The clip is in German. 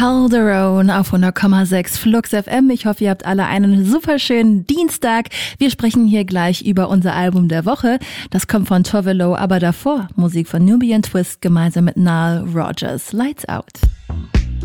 Calderone auf 100,6 Flux FM. Ich hoffe, ihr habt alle einen super schönen Dienstag. Wir sprechen hier gleich über unser Album der Woche. Das kommt von Tovelo, aber davor Musik von Nubian Twist gemeinsam mit Nile Rodgers. Lights Out.